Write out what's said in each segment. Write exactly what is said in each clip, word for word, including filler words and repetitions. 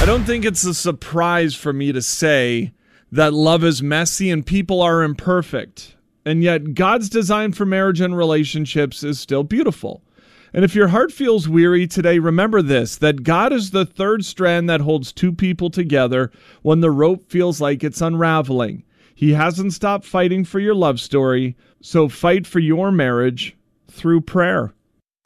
I don't think it's a surprise for me to say that love is messy and people are imperfect. And yet God's design for marriage and relationships is still beautiful. And if your heart feels weary today, remember this, that God is the third strand that holds two people together when the rope feels like it's unraveling. He hasn't stopped fighting for your love story, so fight for your marriage through prayer.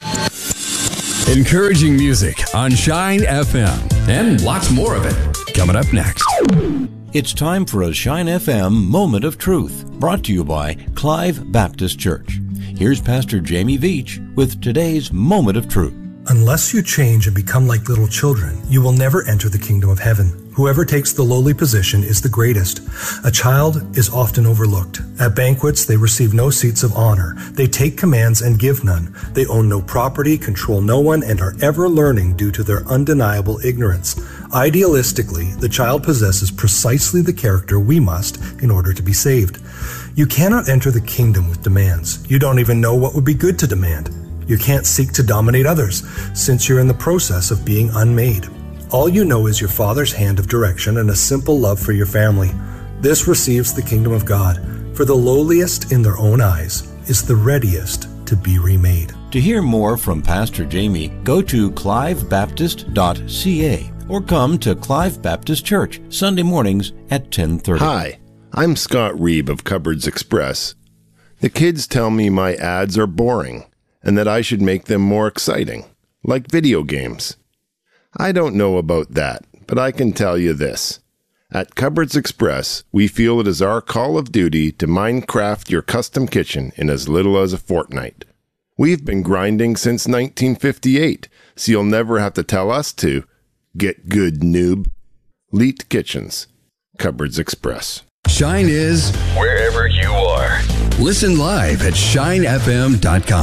Encouraging music on Shine F M, and lots more of it coming up next. It's time for a Shine F M Moment of Truth, brought to you by Clive Baptist Church. Here's Pastor Jamie Veach with today's Moment of Truth. Unless you change and become like little children, you will never enter the kingdom of heaven. Whoever takes the lowly position is the greatest. A child is often overlooked. At banquets, they receive no seats of honor. They take commands and give none. They own no property, control no one, and are ever learning due to their undeniable ignorance. Idealistically, the child possesses precisely the character we must in order to be saved. You cannot enter the kingdom with demands. You don't even know what would be good to demand. You can't seek to dominate others, since you're in the process of being unmade. All you know is your Father's hand of direction and a simple love for your family. This receives the kingdom of God, for the lowliest in their own eyes is the readiest to be remade. To hear more from Pastor Jamie, go to clive baptist dot c a or come to Clive Baptist Church Sunday mornings at ten thirty. Hi, I'm Scott Reeb of Cupboards Express. The kids tell me my ads are boring and that I should make them more exciting, like video games. I don't know about that, but I can tell you this. At Cupboards Express, we feel it is our call of duty to Minecraft your custom kitchen in as little as a fortnight. We've been grinding since nineteen fifty-eight, so you'll never have to tell us to. Get good, noob. Leet Kitchens. Cupboards Express. Shine is wherever you are. Listen live at shine f m dot com.